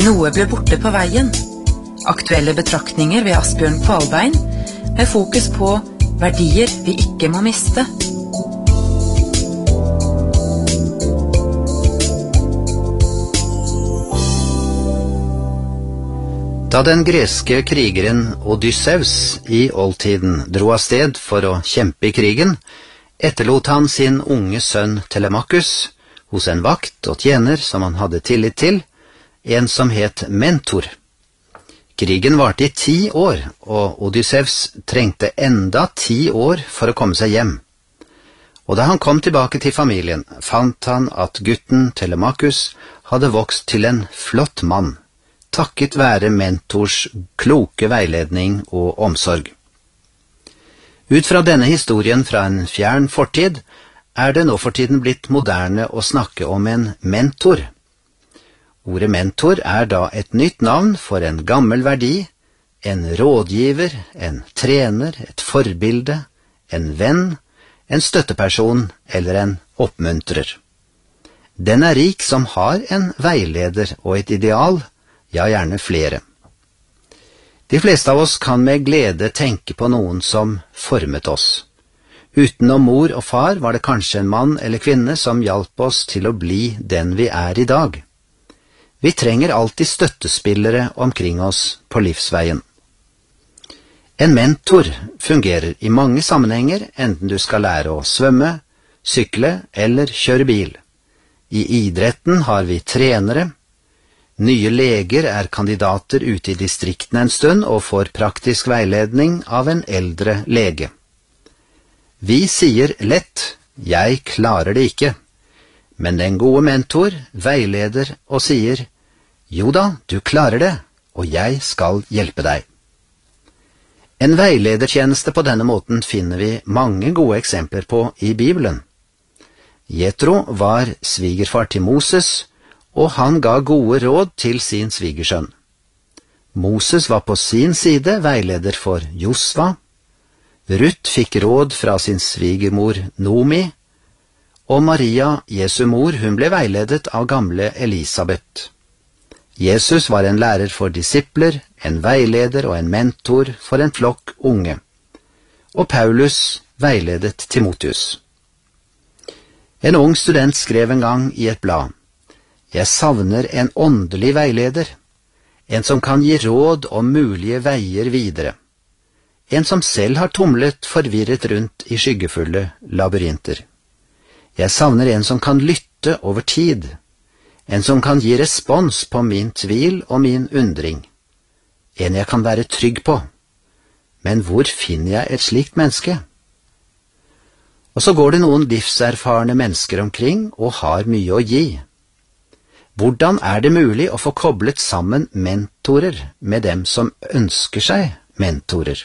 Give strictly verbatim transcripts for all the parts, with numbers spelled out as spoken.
Noe ble borte på veien. Aktuelle betraktninger ved Asbjørn Kvalbein, med fokus på verdier vi ikke må miste. Da den greske krigeren Odysseus i oldtiden dro av sted for å kjempe i krigen, etterlot han sin unge sønn Telemachus hos en vakt og tjener som han hadde tillit til, en som het Mentor. Krigen varte i ti år, og Odysseus trengte enda ti år for å komme seg hjem. Og da han kom tilbake til familien, fant han at gutten Telemachus hadde vokst til en flott mann, takket være Mentors kloke veiledning og omsorg. Ut fra denne historien fra en fjern fortid, er det nå for tiden blitt moderne å snakke om en mentor. Ordet mentor er da et nytt navn for en gammel verdi, en rådgiver, en trener, et forbilde, en venn, en støtteperson eller en oppmuntrer. Den er rik som har en veileder og et ideal, ja gjerne flere. De fleste av oss kan med glede tenke på noen som formet oss. Utenom mor og far var det kanskje en mann eller kvinne som hjalp oss til å bli den vi er i dag. Vi trenger alltid støttespillere omkring oss på livsveien. En mentor fungerer i mange sammenhenger, enten du skal lære å svømme, sykle eller kjøre bil. I idretten har vi trenere. Nye leger er kandidater ute i distriktene en stund og får praktisk veiledning av en eldre lege. Vi sier lett, jeg klarer det ikke, men den gode mentor veileder og sier, jo da, du klarer det, og jeg skal hjelpe deg. En veiledertjeneste på denne måten finner vi mange gode eksempler på i Bibelen. Jethro var svigerfar til Moses, og han ga gode råd til sin svigersønn. Moses var på sin side veileder for Josva. Ruth fikk råd fra sin svigermor Nomi, og Maria, Jesu mor, hun ble veiledet av gamle Elisabeth. Jesus var en lærer for disipler, en veileder og en mentor for en flokk unge. Og Paulus veiledet Timotheus. En ung student skrev en gang i et blad, «Jeg savner en åndelig veileder, en som kan gi råd om mulige veier videre, en som selv har tumlet forvirret rundt i skyggefulle labyrinter. Jeg savner en som kan lytte over tid, en som kan gi respons på min tvil og min undring, en jeg kan være trygg på. Men hvor finner jeg et slikt menneske?» Og så går det noen livserfarne mennesker omkring og har mye å gi. Hvordan er det mulig å få koblet sammen mentorer med dem som ønsker seg mentorer?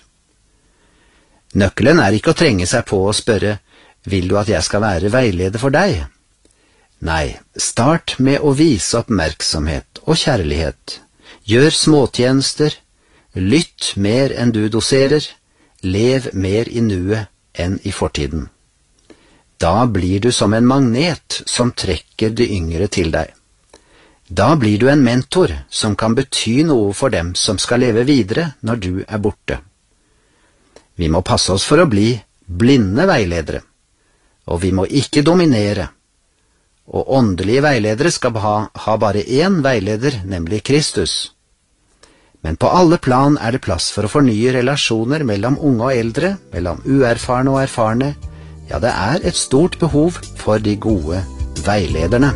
Nøkkelen er ikke å trenge seg på og spørre, vil du at jeg skal være veileder for deg? Nei, start med å vise oppmerksomhet og kjærlighet. Gjør småtjenester, lytt mer enn du doserer, lev mer i nuet enn i fortiden. Da blir du som en magnet som trekker de yngre til deg. Da blir du en mentor som kan bety noe for dem som skal leve videre når du er borte. Vi må passe oss for å bli blinde veiledere, og vi må ikke dominere. Og åndelige veiledere skal ha, ha bare én veileder, nemlig Kristus. Men på alle plan er det plass for å fornye relasjoner mellom unge og eldre, mellom uerfarne og erfarne. Ja, det er et stort behov for de gode veilederne.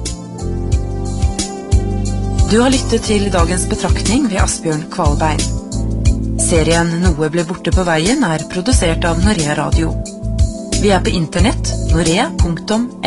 Du har lyttet til dagens betraktning ved Asbjørn Kvalbein. Serien Noe ble borte på veien er produsert av Norea Radio. Vi er på internett norea punktum